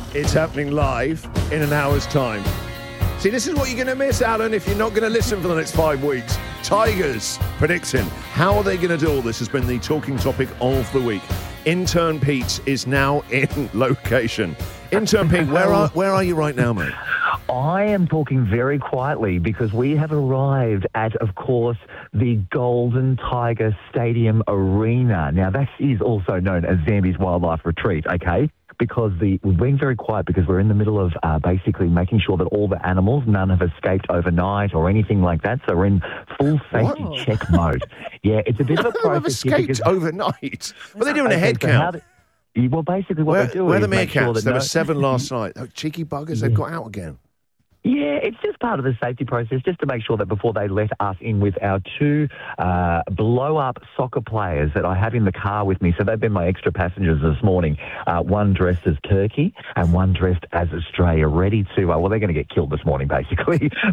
It's happening live in an hour's time. See, this is what you're going to miss, Alan, if you're not going to listen for the next 5 weeks. Tigers predicting. How are they going to do all this has been the talking topic of the week. Intern Pete is now in location. Intern Pete, where are you right now, mate? I am talking very quietly because we have arrived at, of course, the Golden Tiger Stadium Arena. Now, that is also known as Zambi's Wildlife Retreat, okay? Because we're being very quiet because we're in the middle of basically making sure that all the animals, none have escaped overnight or anything like that. So we're in full safety check mode. Yeah, it's a bit of a process. None have escaped overnight? Well, they're doing a head count. Well, basically what they do where is the make sure meerkats? that There were 7 last night. Oh, cheeky buggers, they've got out again. Yeah, it's just part of the safety process, just to make sure that before they let us in with our 2 blow-up soccer players that I have in the car with me. So they've been my extra passengers this morning. One dressed as Turkey and one dressed as Australia, ready to... well, they're going to get killed this morning, basically. An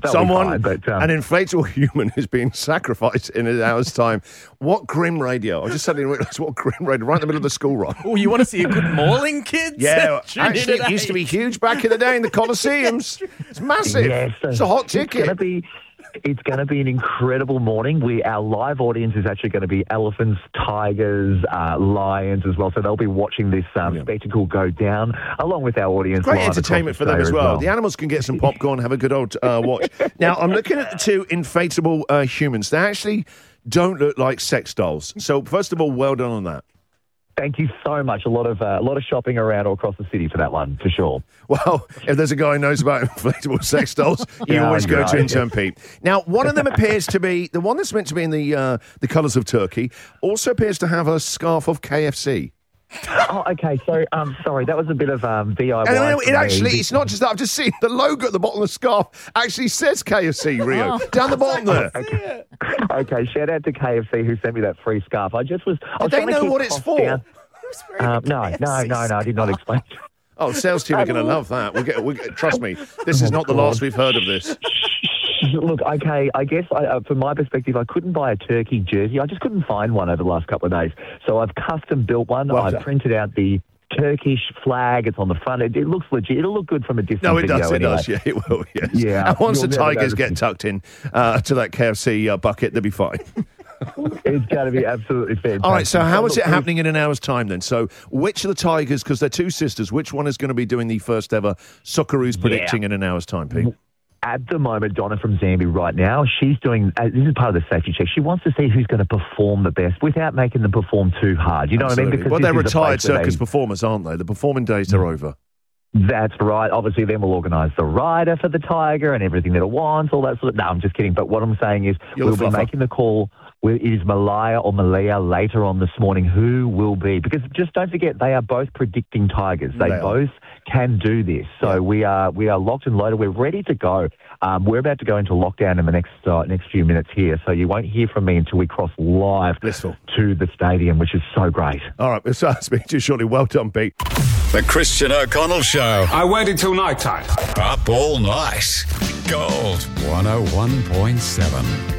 inflatable human is being sacrificed in an hour's time. What grim radio. I just suddenly realised what grim radio, right in the middle of the school run. Oh, you want to see a good mauling, kids? Yeah, actually, it used to be huge back in the day in the Colosseums. It's massive. Yes, it's a hot ticket. It's going to be an incredible morning. Our live audience is actually going to be elephants, tigers, lions as well. So they'll be watching this spectacle go down along with our audience. Great entertainment for them as well. The animals can get some popcorn, have a good old watch. Now, I'm looking at the 2 inflatable humans. They actually don't look like sex dolls. So, first of all, well done on that. Thank you so much. A lot of shopping around all across the city for that one, for sure. Well, if there's a guy who knows about inflatable sex dolls, you always go to Intern Pete. Now, one of them appears to be, the one that's meant to be in the colours of Turkey, also appears to have a scarf of KFC. Oh, okay. So, sorry, that was a bit of DIY. It's not just that. I've just seen the logo at the bottom of the scarf actually says KFC, Rio. Down the bottom there. Okay, shout out to KFC who sent me that free scarf. Did they know what it's for? No, I did not explain. Oh, the sales team are going to love that. We'll get, trust me, this is not the last we've heard of this. Look, okay, I guess from my perspective, I couldn't buy a Turkey jersey. I just couldn't find one over the last couple of days. So I've custom built one. I've printed out the Turkish flag. It's on the front. It looks legit. It'll look good from a distance. No, it video does. anyway. It does. Yeah, it will. Yes. Yeah. And once the Tigers get tucked in to that KFC bucket, they'll be fine. It's going to be absolutely fantastic. All right, so how is it happening in an hour's time then? So which of the Tigers, because they're 2 sisters, which one is going to be doing the first ever Socceroos predicting in an hour's time, Pete? At the moment, Donna from Zambi right now, she's doing, this is part of the safety check, she wants to see who's going to perform the best without making them perform too hard. You know what I mean? Because well, they're retired circus performers, aren't they? The performing days are over. That's right. Obviously, then we'll organise the rider for the tiger and everything that it wants, all that sort of... No, I'm just kidding. But what I'm saying is we'll be making the call. It is Malaya or Malia later on this morning who will be. Because just don't forget, they are both predicting tigers. They both can do this. So we are locked and loaded. We're ready to go. We're about to go into lockdown in the next few minutes here. So you won't hear from me until we cross live to the stadium, which is so great. All right. We'll speak to you shortly. Well done, Pete. The Christian O'Connell Show. I waited till night time. Up all night. Gold 101.7.